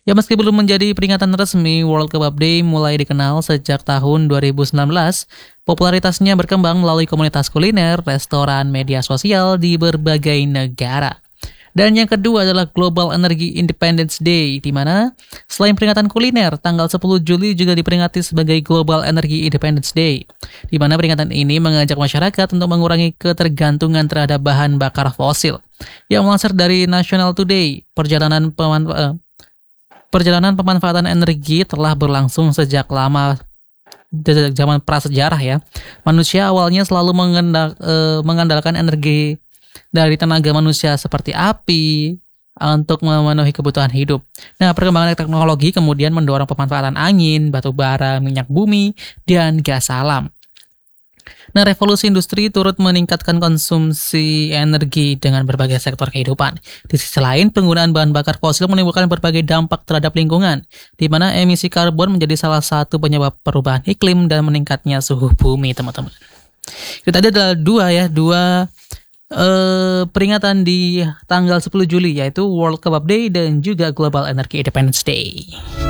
Ya meski belum menjadi peringatan resmi, World Kebab Day mulai dikenal sejak tahun 2019. Popularitasnya berkembang melalui komunitas kuliner, restoran, media sosial di berbagai negara. Dan yang kedua adalah Global Energy Independence Day, di mana selain peringatan kuliner, tanggal 10 Juli juga diperingati sebagai Global Energy Independence Day, di mana peringatan ini mengajak masyarakat untuk mengurangi ketergantungan terhadap bahan bakar fosil. Yang melansir dari National Today, perjalanan pemanfaatan energi telah berlangsung sejak lama, sejak zaman prasejarah ya. Manusia awalnya selalu mengandalkan energi dari tenaga manusia seperti api untuk memenuhi kebutuhan hidup. Nah, perkembangan teknologi kemudian mendorong pemanfaatan angin, batu bara, minyak bumi, dan gas alam. Nah, revolusi industri turut meningkatkan konsumsi energi dengan berbagai sektor kehidupan. Di sisi lain, penggunaan bahan bakar fosil menimbulkan berbagai dampak terhadap lingkungan, di mana emisi karbon menjadi salah satu penyebab perubahan iklim dan meningkatnya suhu bumi, teman-teman. Itu tadi adalah dua peringatan di tanggal 10 Juli, yaitu World Kebab Day dan juga Global Energy Independence Day.